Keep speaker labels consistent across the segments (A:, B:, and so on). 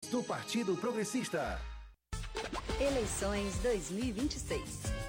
A: do Partido Progressista.
B: Eleições 2026.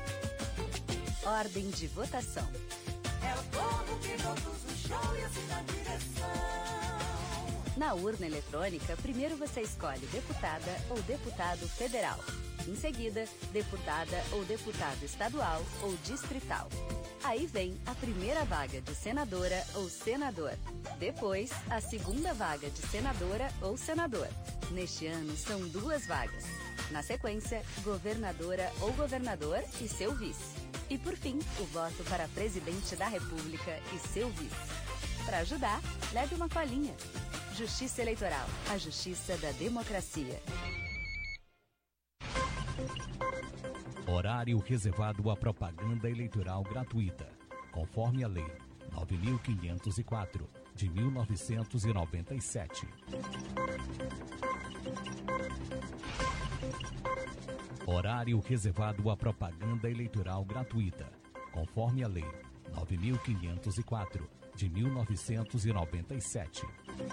B: Ordem de votação.
C: É o povo que conduz o show e assim na direção.
B: Na urna eletrônica, primeiro você escolhe deputada ou deputado federal. Em seguida, deputada ou deputado estadual ou distrital. Aí vem a primeira vaga de senadora ou senador. Depois, a segunda vaga de senadora ou senador. Neste ano, são 2 vagas. Na sequência, governadora ou governador e seu vice. E por fim, o voto para presidente da República e seu vice. Para ajudar, leve uma colinha. Justiça Eleitoral, a justiça da democracia.
D: Horário reservado à propaganda eleitoral gratuita, conforme a Lei 9.504, de 1997. Horário reservado à propaganda eleitoral gratuita, conforme a Lei 9.504, de 1997.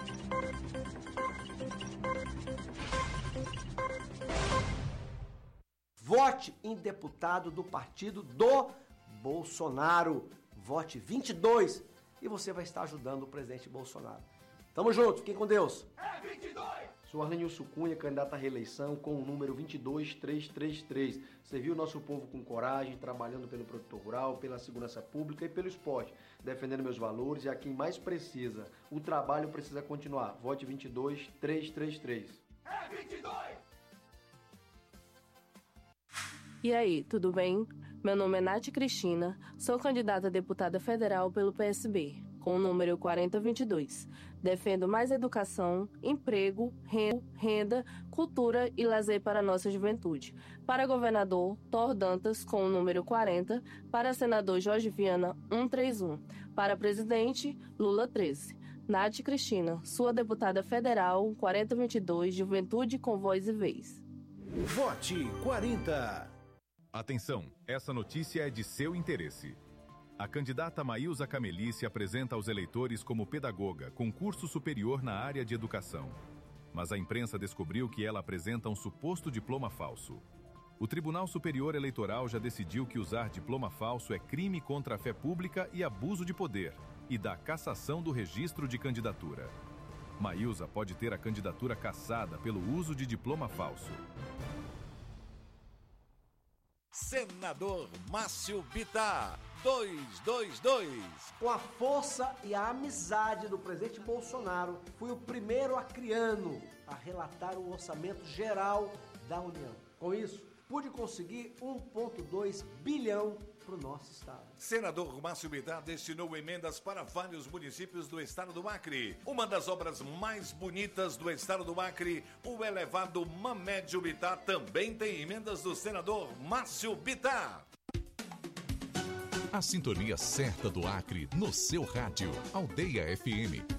E: Vote em deputado do partido do Bolsonaro. Vote 22 e você vai estar ajudando o presidente Bolsonaro. Tamo junto, fiquem com Deus.
C: É 22!
E: Sou Arlenilson Cunha, candidato à reeleição com o número 22333. Serviu o nosso povo com coragem, trabalhando pelo produtor rural, pela segurança pública e pelo esporte, defendendo meus valores e a quem mais precisa. O trabalho precisa continuar. Vote 22333.
C: É 22!
F: E aí, tudo bem? Meu nome é Nath Cristina, sou candidata a deputada federal pelo PSB, com o número 4022. Defendo mais educação, emprego, renda, cultura e lazer para a nossa juventude. Para governador, Thor Dantas, com o número 40. Para senador, Jorge Viana, 131. Para presidente, Lula, 13. Nath Cristina, sua deputada federal, 4022, Juventude com Voz e Vez.
A: Vote 40.
G: Atenção, essa notícia é de seu interesse. A candidata Maílza Cameli se apresenta aos eleitores como pedagoga, com curso superior na área de educação. Mas a imprensa descobriu que ela apresenta um suposto diploma falso. O Tribunal Superior Eleitoral já decidiu que usar diploma falso é crime contra a fé pública e abuso de poder, e dá cassação do registro de candidatura. Maílza pode ter a candidatura cassada pelo uso de diploma falso.
H: Senador Márcio Bittar, 222.
E: Com a força e a amizade do presidente Bolsonaro, fui o primeiro acriano a relatar o orçamento geral da União. Com isso, pude conseguir 1,2 bilhão para o nosso estado.
H: Senador Márcio Bittar destinou emendas para vários municípios do estado do Acre. Uma das obras mais bonitas do estado do Acre, o elevado Mamédio Bittar, também tem emendas do senador Márcio Bittar.
I: A sintonia certa do Acre no seu rádio. Aldeia FM